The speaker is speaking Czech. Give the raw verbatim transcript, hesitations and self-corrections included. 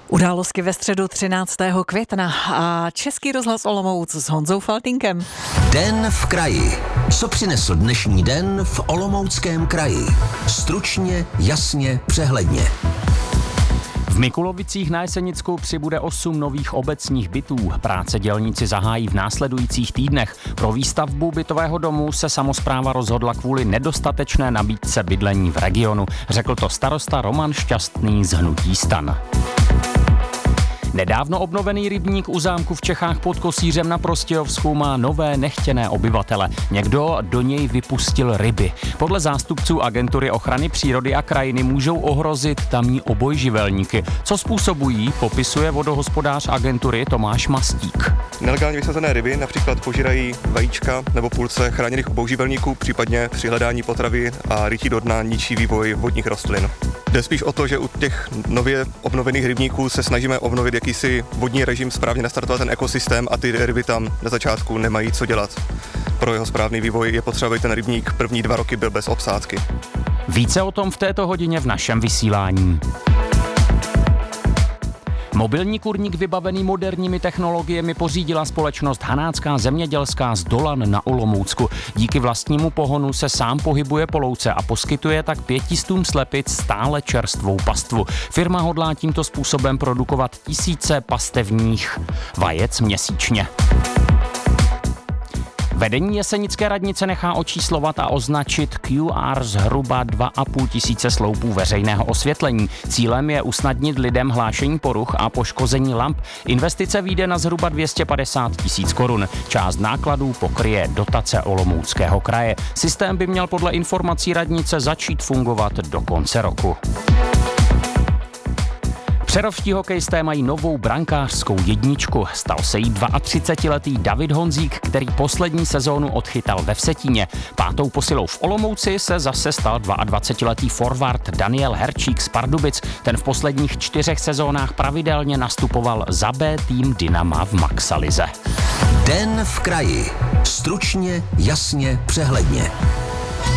Události ve středu třináctého května a Český rozhlas Olomouc s Honzou Faltýnkem. Den v kraji. Co přinesl dnešní den v Olomouckém kraji? Stručně, jasně, přehledně. V Mikulovicích na Jesenicku přibude osm nových obecních bytů. Práce dělníci zahájí v následujících týdnech. Pro výstavbu bytového domu se samospráva rozhodla kvůli nedostatečné nabídce bydlení v regionu. Řekl to starosta Roman Šťastný z hnutí STAN. Nedávno obnovený rybník u zámku v Čechách pod Kosířem na Prostějovsku má nové nechtěné obyvatele. Někdo do něj vypustil ryby. Podle zástupců agentury ochrany přírody a krajiny můžou ohrozit tamní obojživelníky. Co způsobují, popisuje vodohospodář agentury Tomáš Mastík. Nelegálně vysazené ryby například požírají vajíčka nebo půlce chráněných obojživelníků, případně při hledání potravy a rytí do dna ničí vývoj vodních rostlin. Jde spíš o to, že u těch nově obnovených rybníků se snažíme obnovit jakýsi vodní režim, správně nastartovat ten ekosystém a ty ryby tam na začátku nemají co dělat. Pro jeho správný vývoj je potřeba, aby ten rybník první dva roky byl bez obsádky. Více o tom v této hodině v našem vysílání. Mobilní kurník vybavený moderními technologiemi pořídila společnost Hanácká zemědělská z Dolan na Olomoucku. Díky vlastnímu pohonu se sám pohybuje po louce a poskytuje tak pětistům slepic stále čerstvou pastvu. Firma hodlá tímto způsobem produkovat tisíce pastevních vajec měsíčně. Vedení Jesenické radnice nechá očíslovat a označit Q R zhruba dva a půl tisíce sloupů veřejného osvětlení. Cílem je usnadnit lidem hlášení poruch a poškození lamp. Investice vyjde na zhruba dvě stě padesát tisíc korun. Část nákladů pokryje dotace Olomouckého kraje. Systém by měl podle informací radnice začít fungovat do konce roku. Přerovští hokejisté mají novou brankářskou jedničku. Stal se jí třicetiletý David Honzík, který poslední sezónu odchytal ve Vsetíně. Pátou posilou v Olomouci se zase stal dvacetiletý forward Daniel Herčík z Pardubic. Ten v posledních čtyřech sezónách pravidelně nastupoval za B tým Dynama v Maxalize. Den v kraji. Stručně, jasně, přehledně.